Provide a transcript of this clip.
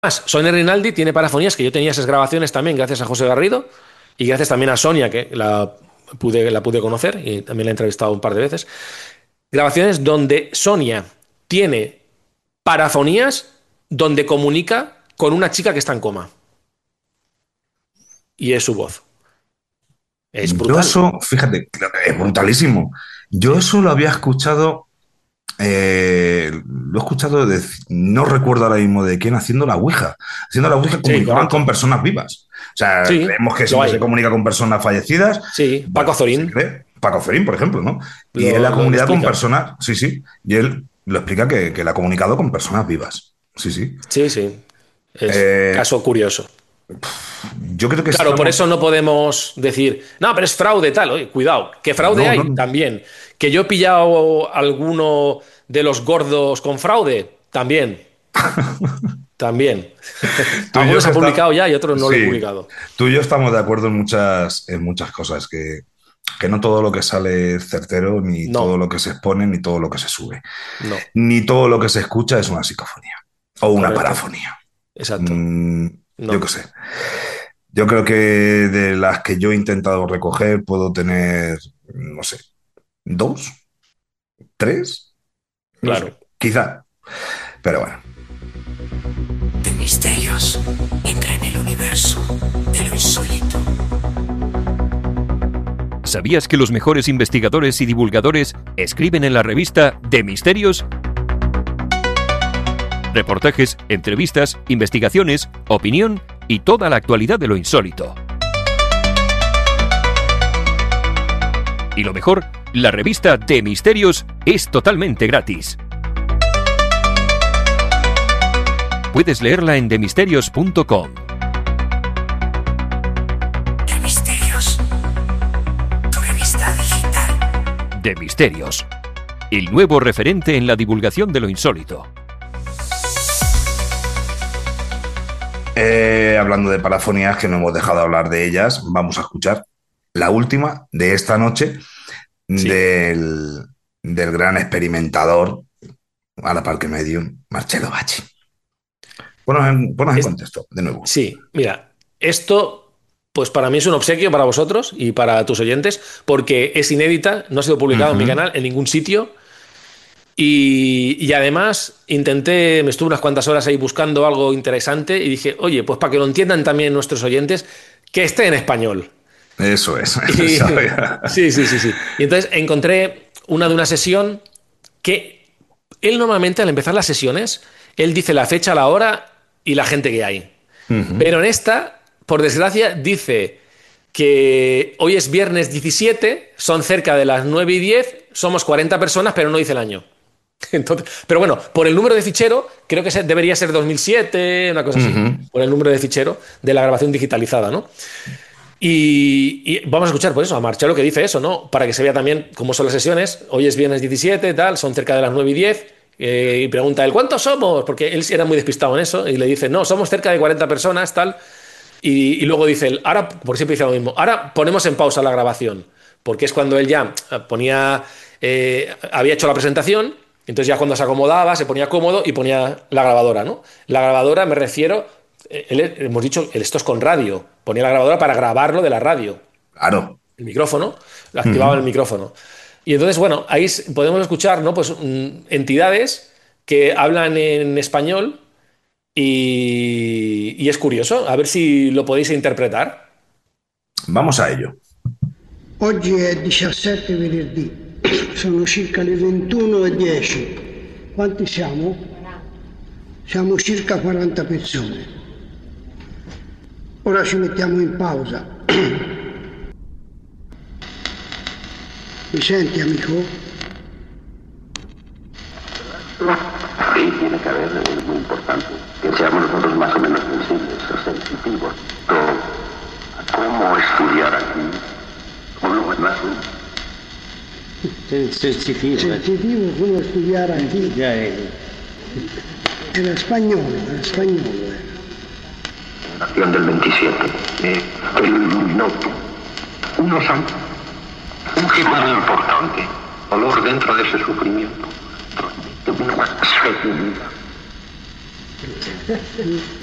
Sonia Rinaldi tiene parafonías, que yo tenía esas grabaciones también gracias a José Garrido y gracias también a Sonia, que la pude conocer y también la he entrevistado un par de veces. Grabaciones donde Sonia tiene parafonías donde comunica con una chica que está en coma. Y es su voz. Es Yo brutal. eso, fíjate, es brutalísimo. Yo eso lo había escuchado, lo he escuchado, no recuerdo ahora mismo de quién, haciendo la Ouija. Haciendo la Ouija Sí, comunicaban con correcto. personas vivas. O sea, Sí, creemos que lo siempre se hay. comunica con personas fallecidas. Sí, Paco Bueno, se Zorín cree. Paco Ferín, por ejemplo, ¿no? Y él lo, la lo, lo comunidad con explica. personas, sí, sí, y él lo explica que él ha comunicado con personas vivas. Sí, sí. Sí, sí. Es Eh, caso curioso. yo creo que Claro, por estamos... eso no podemos decir, no, pero es fraude tal. Oye, cuidado, que fraude No, no, hay no. también. Que yo he pillado alguno de los gordos con fraude, también, también. Tú y yo Algunos se que ha está... publicado ya y otros no lo he Sí, publicado. tú y yo estamos de acuerdo en muchas cosas, que no todo lo que sale es certero, ni todo No, lo que se expone, ni todo lo que se sube, no, ni todo lo que se escucha es una psicofonía o una correcto, parafonía. exacto. Mm, yo qué No, sé. Yo creo que de las que yo he intentado recoger puedo tener, no sé, dos, tres, no sé, claro. quizá, pero bueno. De misterios. Entra en el universo de lo insólito. ¿Sabías que los mejores investigadores y divulgadores escriben en la revista De Misterios? Reportajes, entrevistas, investigaciones, opinión y toda la actualidad de lo insólito. Y lo mejor, la revista De Misterios es totalmente gratis. Puedes leerla en demisterios.com. De misterios. Tu revista digital. De Misterios, el nuevo referente en la divulgación de lo insólito. Hablando de parafonías, que no hemos dejado de hablar de ellas, vamos a escuchar la última de esta noche Sí. del gran experimentador a la par que medium, Marcello Bacci. Ponos en Es- contexto, de nuevo. sí, mira, esto, pues para mí es un obsequio para vosotros y para tus oyentes, porque es inédita, no ha sido publicado en mi Ujú. canal en ningún sitio. Y además me estuve unas cuantas horas ahí buscando algo interesante y dije, oye, pues para que lo entiendan también nuestros oyentes, que esté en español. Eso es. Y ¿Sabes? sí, sí, sí, sí. Y entonces encontré una de una sesión que él normalmente al empezar las sesiones, él dice la fecha, la hora y la gente que hay. Ujú. Pero en esta, por desgracia, dice que hoy es viernes 17, son cerca de las 9:10, somos 40 personas, pero no dice el año. Entonces, pero bueno, por el número de fichero, creo que debería ser 2007, una cosa así, Ujú. por el número de fichero de la grabación digitalizada, ¿no? Y vamos a escuchar, por eso, a Marcelo que dice eso, ¿no? Para que se vea también cómo son las sesiones. Hoy es viernes 17, tal, son cerca de las 9:10. Y pregunta él, ¿cuántos somos? Porque él era muy despistado en eso. Y le dice, no, somos cerca de 40 personas, tal. Y luego dice él, ahora, por siempre dice lo mismo, ahora ponemos en pausa la grabación. Porque es cuando él ya había hecho la presentación. Entonces ya cuando se acomodaba, se ponía cómodo y ponía la grabadora, ¿no? La grabadora me refiero, hemos dicho, esto es con radio. Ponía la grabadora para grabarlo de la radio. Claro. El micrófono, activaba el Ujú. micrófono. Y entonces, bueno, ahí podemos escuchar, ¿no? Pues entidades que hablan en español y es curioso, a ver si lo podéis interpretar. Vamos a ello. Oggi è 17 venerdì, sono circa le 21:10. Quanti siamo? Siamo circa 40 persone. Ora ci mettiamo in pausa. Mi senti, amico? Sí, tiene que haber, es muy importante. Que seamos nosotros más o menos sensibles o sensitivos. ¿Cómo estudiar aquí? ¿Cómo es más? Sensitivo come studiare aquí. Era spagnolo, era spagnolo. Acción del 27. El noto. Unos han... Un giro muy importante. Dolor dentro de ese sufrimiento. Transmite una seguridad.